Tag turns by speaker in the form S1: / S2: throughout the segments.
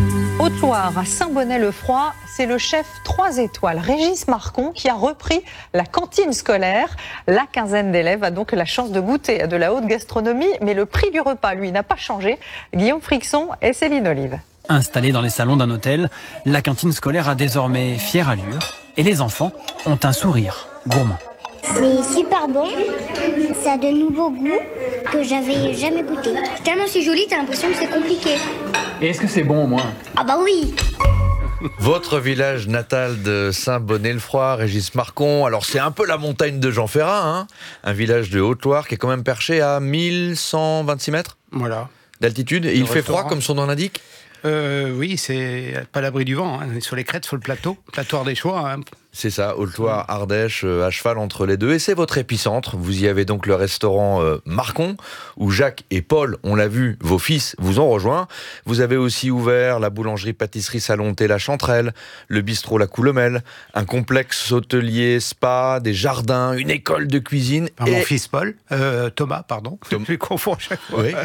S1: Haute-Loire, à Saint-Bonnet-le-Froid, c'est le chef 3 étoiles, Régis Marcon, qui a repris la cantine scolaire. La quinzaine d'élèves a donc la chance de goûter à de la haute gastronomie, mais le prix du repas, lui, n'a pas changé. Guillaume Frixon et Céline Olive.
S2: Installée dans les salons d'un hôtel, la cantine scolaire a désormais fière allure et les enfants ont un sourire gourmand.
S3: C'est super bon, ça a de nouveaux goûts que j'avais jamais goûté. Tellement c'est joli, t'as l'impression que c'est compliqué.
S2: Et est-ce que c'est bon au moins ?
S3: Ah bah oui.
S4: Votre village natal de Saint-Bonnet-le-Froid, Régis Marcon. Alors c'est un peu la montagne de Jean Ferrat, hein, un village de Haute-Loire qui est quand même perché à 1126 mètres d'altitude. Et il fait froid comme son nom l'indique ?
S5: Oui, c'est pas l'abri du vent, hein. Sur les crêtes, sur le plateau ardéchois. Hein.
S4: C'est ça, Haute-Loire, Ardèche, à cheval entre les deux. Et c'est votre épicentre. Vous y avez donc le restaurant Marcon, où Jacques et Paul, on l'a vu, vos fils, vous ont rejoint. Vous avez aussi ouvert la boulangerie-pâtisserie Salon Thé La Chanterelle, le bistrot La Coulomelle, un complexe hôtelier spa, des jardins, une école de cuisine.
S5: Mon fils Paul, Thomas, pardon, je confonds chaque fois.
S4: Oui.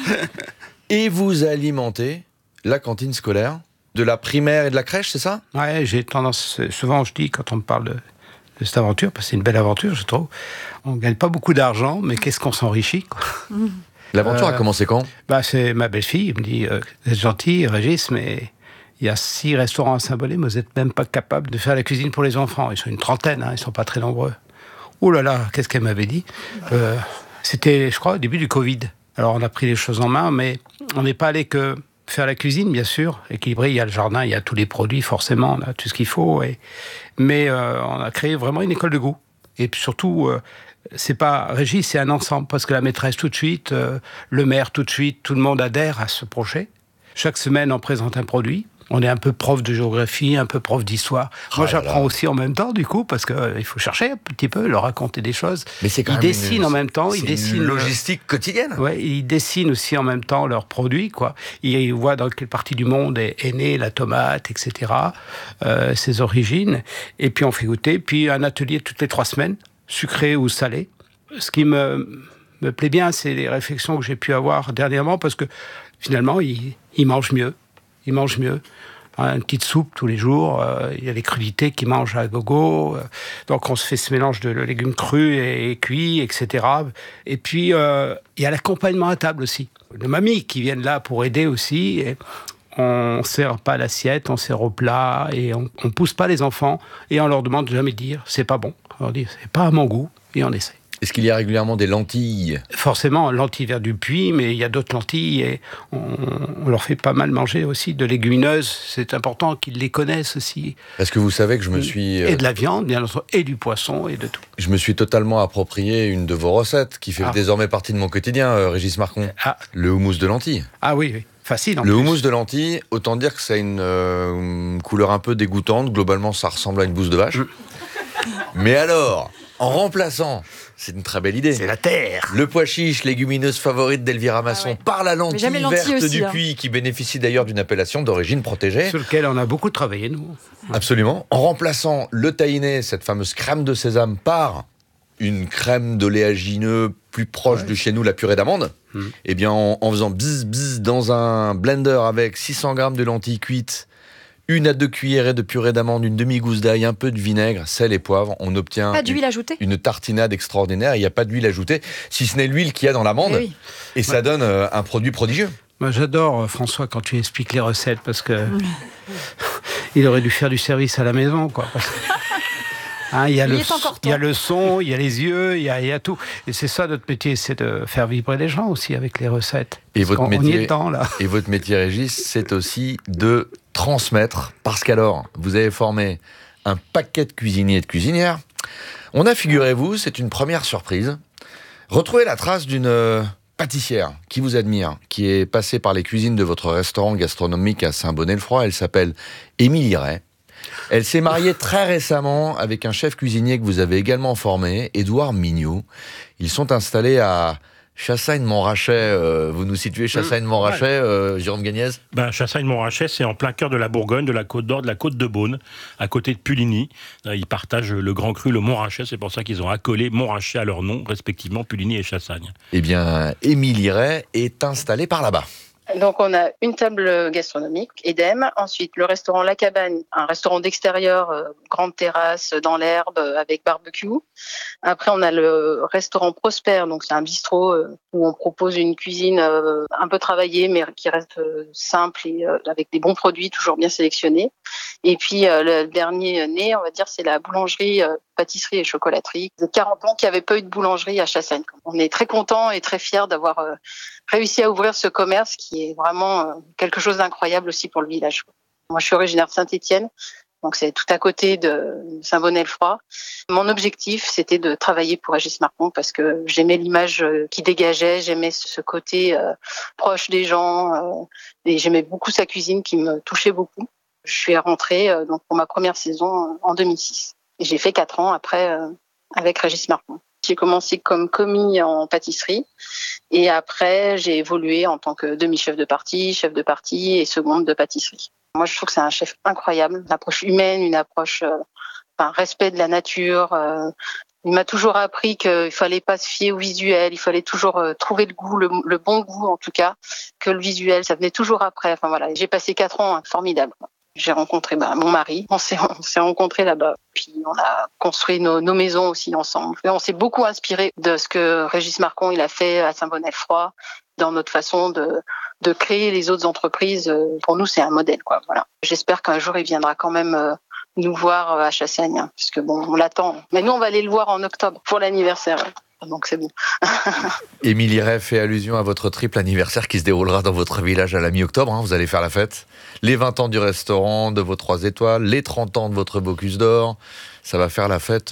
S4: Et vous alimentez la cantine scolaire de la primaire et de la crèche, c'est ça ?
S5: Ouais, j'ai tendance, souvent je dis, quand on me parle de cette aventure, parce que c'est une belle aventure, je trouve, on ne gagne pas beaucoup d'argent, mais qu'est-ce qu'on s'enrichit, quoi.
S4: L'aventure a commencé quand ?
S5: C'est ma belle-fille, elle me dit, vous êtes gentil, Régis, mais il y a 6 restaurants à Saint-Bonnet, mais vous n'êtes même pas capable de faire la cuisine pour les enfants. Ils sont une trentaine, hein, ils ne sont pas très nombreux. Oh là là, qu'est-ce qu'elle m'avait dit ? C'était, je crois, au début du Covid. Alors on a pris les choses en main, mais on n'est pas allé que faire la cuisine, bien sûr, équilibré, il y a le jardin, il y a tous les produits, forcément, on a tout ce qu'il faut. Mais on a créé vraiment une école de goût. Et puis surtout, c'est pas Régis, c'est un ensemble, parce que la maîtresse tout de suite, le maire tout de suite, tout le monde adhère à ce projet. Chaque semaine, on présente un produit. On est un peu prof de géographie, un peu prof d'histoire. Moi, j'apprends aussi en même temps, du coup, parce qu'il faut chercher un petit peu, leur raconter des choses.
S4: Mais c'est quand même
S5: dessinent en même temps.
S4: C'est une logistique quotidienne.
S5: Ouais, ils dessinent aussi en même temps leurs produits, quoi. Ils voient dans quelle partie du monde est née la tomate, etc., ses origines. Et puis, on fait goûter. Puis, un atelier toutes les 3 semaines, sucré ou salé. Ce qui me plaît bien, c'est les réflexions que j'ai pu avoir dernièrement, parce que, finalement, ils mangent mieux. Ils mangent mieux. Une petite soupe tous les jours, il y a les crudités qu'ils mangent à gogo, donc on se fait ce mélange de légumes crus et cuits, etc. Et puis, il y a l'accompagnement à table aussi. Les mamies qui viennent là pour aider aussi, et on ne sert pas l'assiette, on sert au plat, et on ne pousse pas les enfants, et on leur demande de jamais dire « c'est pas bon ». On leur dit « c'est pas à mon goût », et on essaie.
S4: Est-ce qu'il y a régulièrement des lentilles ?
S5: Forcément, lentilles vers du puits, mais il y a d'autres lentilles et on leur fait pas mal manger aussi de légumineuses. C'est important qu'ils les connaissent aussi.
S4: Parce que vous savez que je me suis...
S5: Et de la viande, bien entendu, et du poisson, et de tout.
S4: Je me suis totalement approprié une de vos recettes qui fait désormais partie de mon quotidien, Régis Marcon. Le houmous de lentilles.
S5: Ah oui. Facile,
S4: le houmous de lentilles, autant dire que ça a une couleur un peu dégoûtante. Globalement, ça ressemble à une bouse de vache. Mais alors, en remplaçant... C'est une très belle idée.
S5: C'est la terre.
S4: Le pois chiche, légumineuse favorite d'Elvira Masson, par la lentille verte aussi, du puits, qui bénéficie d'ailleurs d'une appellation d'origine protégée.
S5: Sur lequel on a beaucoup travaillé, nous.
S4: Absolument. En remplaçant le tahiné, cette fameuse crème de sésame, par une crème d'oléagineux plus proche de chez nous, la purée d'amande, eh bien, en faisant bzz bzz dans un blender avec 600 grammes de lentilles cuites, 1 à 2 cuillerées de purée d'amande, une demi-gousse d'ail, un peu de vinaigre, sel et poivre. On obtient une tartinade extraordinaire. Il n'y a pas d'huile ajoutée, si ce n'est l'huile qu'il y a dans l'amande. Et ça donne un produit prodigieux.
S5: Moi, j'adore, François, quand tu expliques les recettes, parce que il aurait dû faire du service à la maison, quoi. Il y a le son, il y a les yeux, il y a tout. Et c'est ça notre métier, c'est de faire vibrer les gens aussi avec les recettes.
S4: Et votre métier,
S5: on y est temps, là.
S4: Et votre métier, Régis, c'est aussi de transmettre, parce qu'alors, vous avez formé un paquet de cuisiniers et de cuisinières. On a, figurez-vous, c'est une première surprise, retrouvé la trace d'une pâtissière qui vous admire, qui est passée par les cuisines de votre restaurant gastronomique à Saint-Bonnet-le-Froid. Elle s'appelle Émilie Ray. Elle s'est mariée très récemment avec un chef cuisinier que vous avez également formé, Édouard Mignot. Ils sont installés à Chassagne-Montrachet. Vous nous situez Chassagne-Montrachet, Jérôme Gagnez ?
S6: Chassagne-Montrachet, c'est en plein cœur de la Bourgogne, de la Côte d'Or, de la Côte de Beaune, à côté de Puligny. Ils partagent le Grand Cru, le Montrachet, c'est pour ça qu'ils ont accolé Montrachet à leur nom, respectivement Puligny et Chassagne.
S4: Eh bien, Émilie Ray est installée par là-bas.
S7: Donc, on a une table gastronomique, Edem. Ensuite, le restaurant La Cabane, un restaurant d'extérieur, grande terrasse, dans l'herbe, avec barbecue. Après, on a le restaurant Prosper. Donc, c'est un bistrot où on propose une cuisine un peu travaillée, mais qui reste simple et avec des bons produits, toujours bien sélectionnés. Et puis, le dernier né, on va dire, c'est la boulangerie, pâtisserie et chocolaterie. Il y a 40 ans qu'il n'y avait pas eu de boulangerie à Chassagne. On est très contents et très fiers d'avoir réussi à ouvrir ce commerce qui est vraiment quelque chose d'incroyable aussi pour le village. Moi, je suis originaire de Saint-Étienne, donc c'est tout à côté de Saint-Bonnet-le-Froid. Mon objectif, c'était de travailler pour Régis Marcon parce que j'aimais l'image qui dégageait, j'aimais ce côté proche des gens et j'aimais beaucoup sa cuisine qui me touchait beaucoup. Je suis rentrée donc pour ma première saison en 2006. Et j'ai fait 4 ans après avec Régis Marcon. J'ai commencé comme commis en pâtisserie et après j'ai évolué en tant que demi-chef de partie et seconde de pâtisserie. Moi je trouve que c'est un chef incroyable, une approche humaine, une approche respect de la nature. Il m'a toujours appris qu'il fallait pas se fier au visuel, il fallait toujours trouver le goût, le bon goût en tout cas, que le visuel ça venait toujours après. Enfin voilà, j'ai passé 4 ans formidables. J'ai rencontré mon mari, on s'est rencontrés là-bas. Puis on a construit nos maisons aussi ensemble. Et on s'est beaucoup inspiré de ce que Régis Marcon il a fait à Saint-Bonnet-le-Froid, dans notre façon de créer les autres entreprises. Pour nous, c'est un modèle, quoi. Voilà. J'espère qu'un jour il viendra quand même nous voir à Chassagne, parce que bon, on l'attend. Mais nous, on va aller le voir en octobre pour l'anniversaire. Donc c'est bon.
S4: Émilie Ray fait allusion à votre triple anniversaire qui se déroulera dans votre village à la mi-octobre. Vous allez faire la fête. Les 20 ans du restaurant, de vos 3 étoiles, les 30 ans de votre Bocuse d'Or. Ça va faire la fête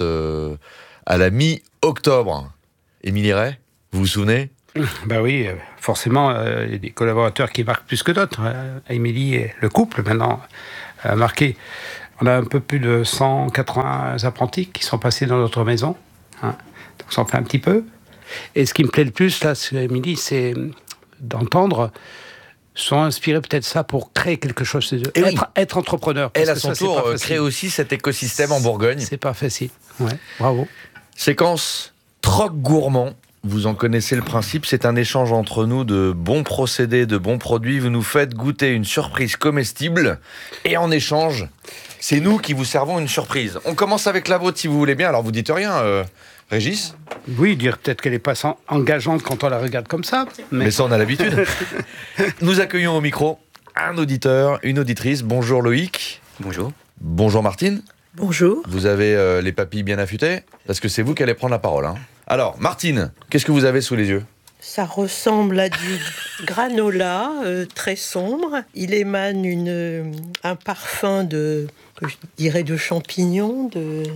S4: à la mi-octobre. Émilie Ray, vous vous souvenez ?
S5: Ben oui, forcément, il y a des collaborateurs qui marquent plus que d'autres. Émilie et le couple, maintenant, a marqué. On a un peu plus de 180 apprentis qui sont passés dans notre maison. Donc ça en fait un petit peu. Et ce qui me plaît le plus, là, Émilie, c'est d'entendre, sont inspirés peut-être ça pour créer quelque chose chez eux. Être entrepreneur.
S4: Elle, à son tour, crée aussi cet écosystème en Bourgogne.
S5: C'est pas facile. Ouais, bravo.
S4: Séquence troc gourmand. Vous en connaissez le principe, c'est un échange entre nous de bons procédés, de bons produits. Vous nous faites goûter une surprise comestible et en échange, c'est nous qui vous servons une surprise. On commence avec la vôtre si vous voulez bien. Alors vous dites rien, Régis ?
S5: Oui, dire peut-être qu'elle n'est pas engageante quand on la regarde comme ça.
S4: Mais ça, on a l'habitude. Nous accueillons au micro un auditeur, une auditrice. Bonjour Loïc.
S8: Bonjour.
S4: Bonjour Martine.
S9: Bonjour.
S4: Vous avez les papilles bien affûtées ? Parce que c'est vous qui allez prendre la parole. Alors, Martine, qu'est-ce que vous avez sous les yeux ?
S9: Ça ressemble à du granola très sombre. Il émane un parfum que je dirais de champignons.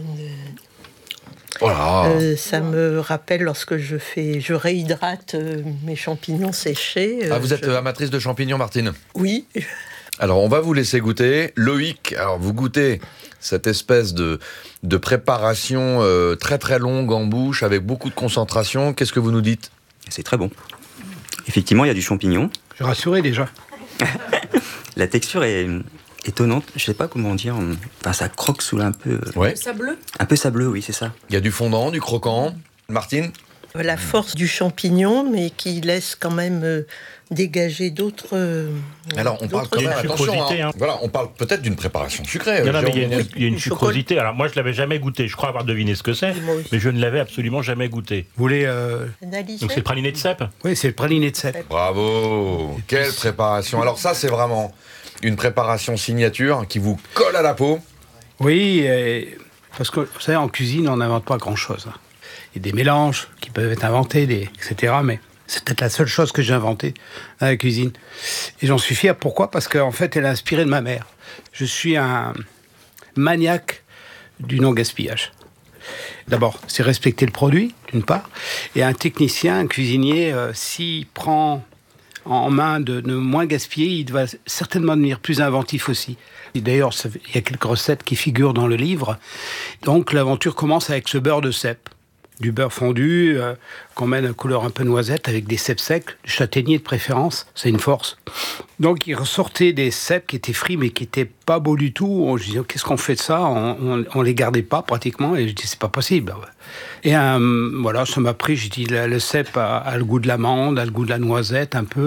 S4: Voilà.
S9: Ça me rappelle lorsque je réhydrate mes champignons séchés.
S4: Vous êtes amatrice de champignons, Martine ?
S9: Oui.
S4: Alors, on va vous laisser goûter. Loïc, alors vous goûtez cette espèce de préparation très très longue en bouche, avec beaucoup de concentration. Qu'est-ce que vous nous dites ?
S8: C'est très bon. Effectivement, il y a du champignon.
S5: Je suis rassuré déjà.
S8: La texture est étonnante. Je ne sais pas comment dire. Enfin, ça croque sous un peu...
S4: Ouais.
S9: Sableux ?
S8: Un peu sableux, oui, c'est ça.
S4: Il y a du fondant, du croquant. Martine ?
S9: La force du champignon, mais qui laisse quand même dégager d'autres...
S4: Alors, on parle quand même, attention, voilà, on parle peut-être d'une préparation sucrée.
S6: Non, mais il y a une sucrosité. Alors, moi, je ne l'avais jamais goûté. Je crois avoir deviné ce que c'est, mais je ne l'avais absolument jamais goûté.
S5: Vous voulez...
S6: Donc, c'est le praliné de cèpe ?
S5: Oui, c'est le praliné de cèpe.
S4: Bravo. Quelle préparation. Alors ça, c'est vraiment une préparation signature qui vous colle à la peau.
S5: Oui, parce que, vous savez, en cuisine, on n'invente pas grand-chose. Il y a des mélanges qui peuvent être inventés, etc., mais... C'est peut-être la seule chose que j'ai inventée dans la cuisine. Et j'en suis fier. Pourquoi ? Parce qu'en fait, elle est inspirée de ma mère. Je suis un maniaque du non-gaspillage. D'abord, c'est respecter le produit, d'une part. Et un technicien, un cuisinier, s'il prend en main de moins gaspiller, il va certainement devenir plus inventif aussi. Et d'ailleurs, il y a quelques recettes qui figurent dans le livre. Donc, l'aventure commence avec ce beurre de cèpe. Du beurre fondu, qu'on met de couleur un peu noisette, avec des cèpes secs, du châtaignier de préférence, c'est une force. Donc il ressortait des cèpes qui étaient frits, mais qui n'étaient pas beaux du tout. Je disais, qu'est-ce qu'on fait de ça ? On les gardait pas pratiquement, et je dis, c'est pas possible. Et voilà, ça m'a pris, je dis, le cèpe a le goût de l'amande, a le goût de la noisette un peu.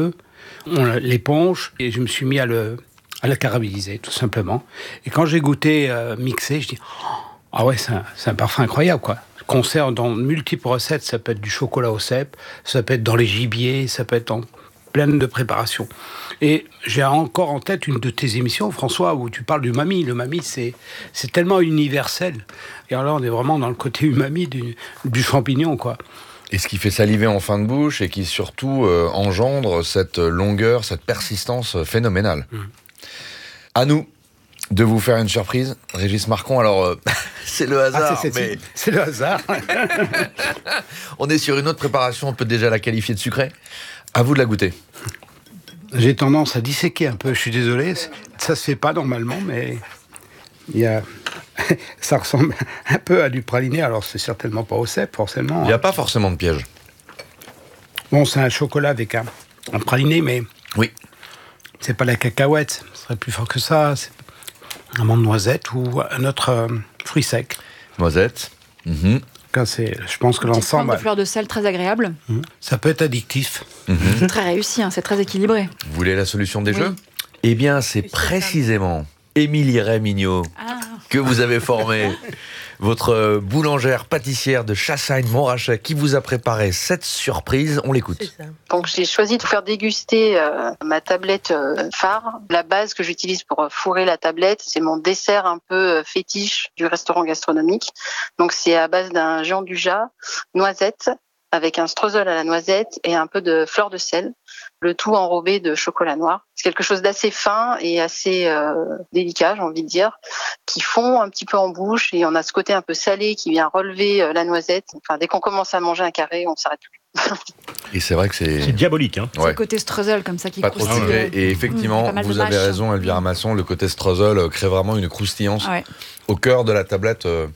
S5: On l'éponge et je me suis mis à le caraméliser, tout simplement. Et quand j'ai goûté mixé, je dis ah ouais, c'est un parfum incroyable, quoi. Qu'on sert dans multiples recettes, ça peut être du chocolat au cèpe, ça peut être dans les gibiers, ça peut être dans plein de préparations. Et j'ai encore en tête une de tes émissions, François, où tu parles d'umami. L'umami, c'est tellement universel. Et alors, on est vraiment dans le côté umami du champignon, quoi.
S4: Et ce qui fait saliver en fin de bouche et qui surtout engendre cette longueur, cette persistance phénoménale. À nous de vous faire une surprise, Régis Marcon. Alors, c'est le hasard.
S5: C'est le hasard.
S4: On est sur une autre préparation, on peut déjà la qualifier de sucrée. À vous de la goûter.
S5: J'ai tendance à disséquer un peu, je suis désolé. Ça se fait pas normalement, mais ça ressemble un peu à du praliné. Alors, c'est certainement pas au cèpe, forcément.
S4: Il n'y a pas forcément de piège.
S5: Bon, c'est un chocolat avec un praliné, mais
S4: oui, c'est
S5: pas la cacahuète. Ce serait plus fort que ça. C'est un amande noisette ou un autre fruit sec.
S4: Noisette.
S5: Je pense que l'ensemble...
S10: de fleurs de sel très agréable.
S5: Ça peut être addictif.
S10: C'est très réussi, hein, c'est très équilibré.
S4: Vous voulez la solution des jeux ? Eh bien, c'est précisément Émilie Rémignot que vous avez formée, votre boulangère pâtissière de Chassagne-Montrachet, qui vous a préparé cette surprise. On l'écoute.
S7: Donc j'ai choisi de vous faire déguster ma tablette phare. La base que j'utilise pour fourrer la tablette, c'est mon dessert un peu fétiche du restaurant gastronomique. Donc c'est à base d'un Jean Dujat, noisette, avec un streusel à la noisette et un peu de fleur de sel, le tout enrobé de chocolat noir. C'est quelque chose d'assez fin et assez délicat, j'ai envie de dire, qui fond un petit peu en bouche, et on a ce côté un peu salé qui vient relever la noisette. Enfin, dès qu'on commence à manger un carré, on s'arrête plus.
S4: Et c'est vrai que c'est
S6: diabolique. Hein.
S10: C'est le côté streusel comme ça qui
S4: pas trop sucré. Et effectivement, vous avez raison, Elvira Masson, le côté streusel crée vraiment une croustillance au cœur de la tablette.